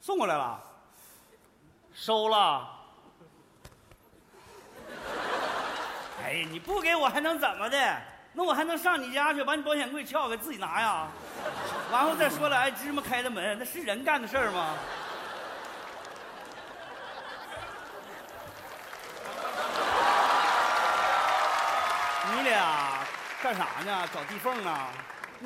送过来了，收了。哎呀，你不给我还能怎么的？那我还能上你家去把你保险柜撬开自己拿呀？然后再说了，哎，芝麻开的门，那是人干的事儿吗？你俩干啥呢？找地缝啊？